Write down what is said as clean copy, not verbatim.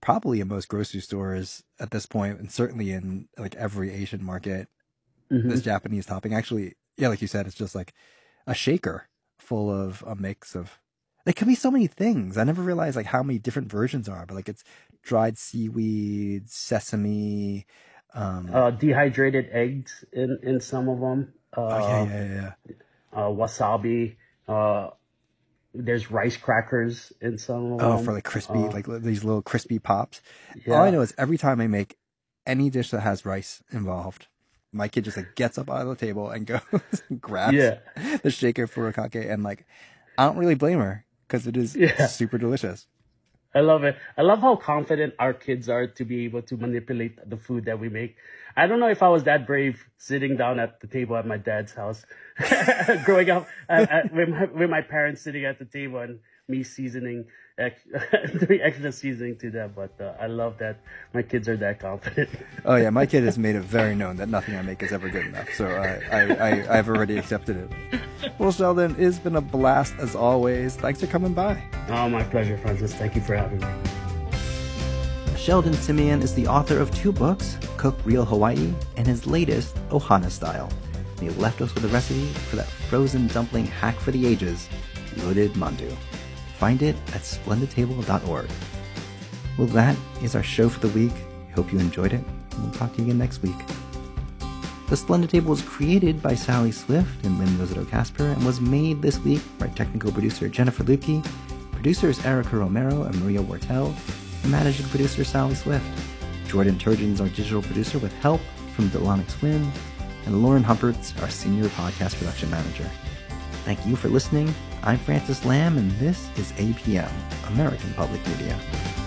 probably in most grocery stores at this point, and certainly in like every Asian market. This Japanese topping, actually, yeah, like you said, it's just like a shaker full of a mix of. It can be so many things. I never realized like how many different versions are, but like it's dried seaweed, sesame. Dehydrated eggs in some of them. Oh yeah. Wasabi. There's rice crackers in some of Oh, them. for like crispy, like these little crispy pops. All I Yeah. know is every time I make any dish that has rice involved, my kid just like gets up out of the table and goes and grabs Yeah. the shaker furikake, and like I don't really blame her because it is Yeah. super delicious. I love it. I love how confident our kids are to be able to manipulate the food that we make. I don't know if I was that brave sitting down at the table at my dad's house, growing up with my parents sitting at the table and me seasoning, doing extra seasoning to them. But I love that my kids are that confident. Oh yeah, my kid has made it very known that nothing I make is ever good enough. So I've already accepted it. Well, Sheldon, it's been a blast as always. Thanks for coming by. Oh, my pleasure, Francis. Thank you for having me. Sheldon Simeon is the author of 2 books, Cook Real Hawaii, and his latest, Ohana Style. And he left us with a recipe for that frozen dumpling hack for the ages, loaded mandu. Find it at splendidtable.org. Well, that is our show for the week. I hope you enjoyed it, and we'll talk to you again next week. The Splendid Table was created by Sally Swift and Lynn Rosato Casper and was made this week by technical producer Jennifer Lukey, producers Erica Romero and Maria Wortel, and managing producer Sally Swift. Jordan Turgeon's our digital producer with help from Delonix Wynn, and Lauren Humpert's our senior podcast production manager. Thank you for listening. I'm Francis Lamb, and this is APM, American Public Media.